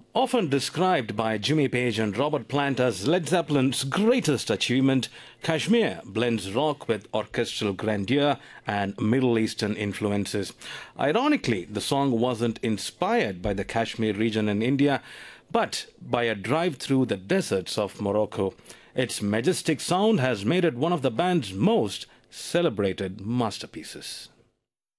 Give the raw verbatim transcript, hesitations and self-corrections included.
Often described by Jimmy Page and Robert Plant as Led Zeppelin's greatest achievement, Kashmir blends rock with orchestral grandeur and Middle Eastern influences. Ironically, the song wasn't inspired by the Kashmir region in India, but by a drive through the deserts of Morocco. Its majestic sound has made it one of the band's most celebrated masterpieces.